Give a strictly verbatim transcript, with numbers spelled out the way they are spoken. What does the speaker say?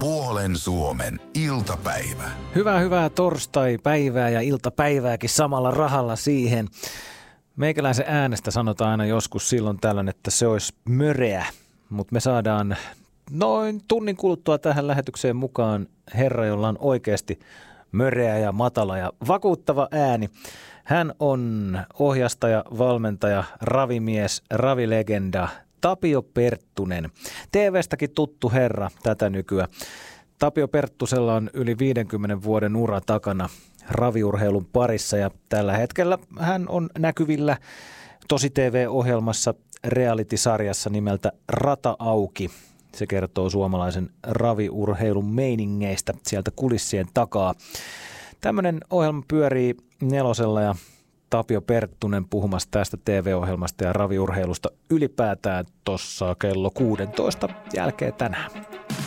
Puolen Suomen iltapäivä. Hyvää, hyvää torstai-päivää ja iltapäivääkin samalla rahalla siihen. Meikäläisen äänestä sanotaan aina joskus silloin tällöin, että se olisi möreä, mutta me saadaan noin tunnin kuluttua tähän lähetykseen mukaan herra, jolla on oikeasti möreä ja matala ja vakuuttava ääni. Hän on ohjastaja, valmentaja, ravimies, ravilegenda Tapio Perttunen. T V:stäkin tuttu herra tätä nykyään. Tapio Perttusella on yli viidenkymmenen vuoden ura takana raviurheilun parissa ja tällä hetkellä hän on näkyvillä Tosi T V-ohjelmassa reality-sarjassa nimeltä Rata auki. Se kertoo suomalaisen raviurheilun meiningeistä sieltä kulissien takaa. Tämmöinen ohjelma pyörii Nelosella ja Tapio Perttunen puhumassa tästä T V-ohjelmasta ja raviurheilusta ylipäätään tuossa kello kuusitoista jälkeen tänään.